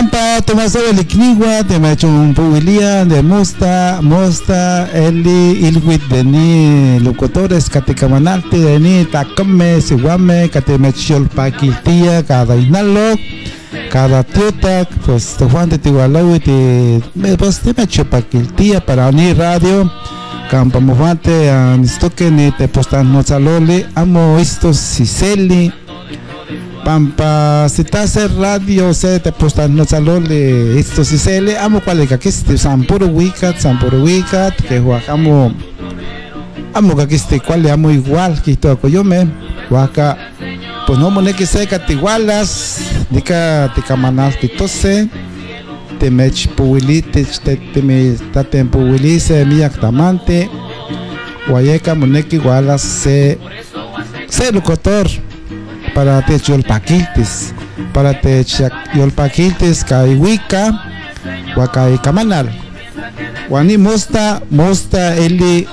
Campa Tomás Elikniwa te me hecho un pubilía de mosta eli ilwit de ni locutores catecamanalte de ni tacome siwame catemechol paquiltía cada inalo cada tiota pues te Juan de Tigualawi te me echo paquiltía para unir radio campa mojante a nistoque ni te postan no salole amo estos siseli Pampa si te hace radio se te postan no salole esto siseli amo cuál que este sampuro wicat que guajamo amo que este cuál amo igual que todo yo me guaca pues no mone que seca te igualas dica te camanal te tose te mech puilite te me ta tempo puilice mi actamante guayeca mone que igualas se locutor para te yolpaquiltes para te yolpaquiltes kaiwika guaca camanal guani mosta eli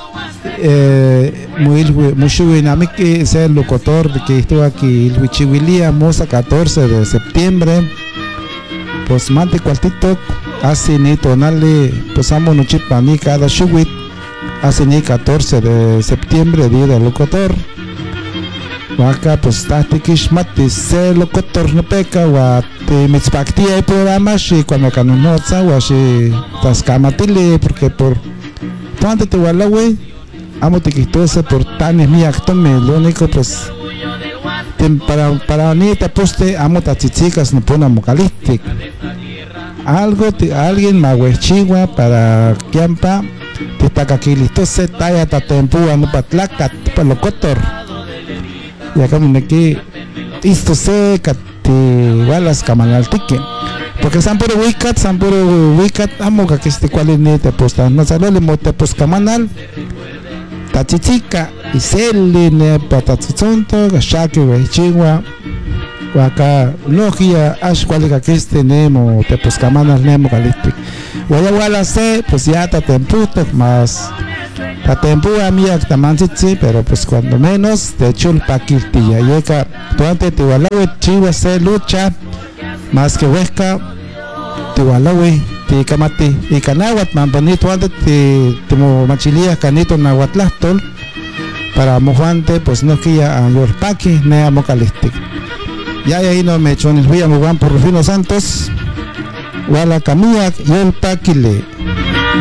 mucho que es el locutor que estuvo aquí el Huichihuilía Mosa 14 de septiembre pues mante cuartito hace ni tonale pues amo noche para mí cada shuwit hace ni 14 de septiembre día del locutor acá pues tatikish mati se locutor no peca wa te mitzpactia el programa y cuando canonotza wa si tascamatile porque por cuánto te gualawe amo te quitose por tan es mi acto lo único pues para ni te poste amo tachichicas no pone mocalistic alguien mahuechigua para kiampa te tacaquilisto se talla ta tempu amo patlaca para locotor y acá me que esto se cate balas camanaltique porque sampuro wicat amo que este cual ni te posta no sale le mote pues camanal tachichica y seli ne patatsunto gashaki wechigua acá logia ash cual que este nemo te pues camanal nemo calistic wala se pues ya ta temputo más ta tempu a mí actamanchichi pero pues cuando menos de hecho el paquiltilla llega tuante te walawe chiva se lucha más que huesca te walawe te kamati y canawat mampanito antes te machilía canito nahuatlastol para mojante pues no que ya a yorpaki nea mocalistic ya ahí no me echó en el río mogan por Rufino Santos wala camilla yorpakile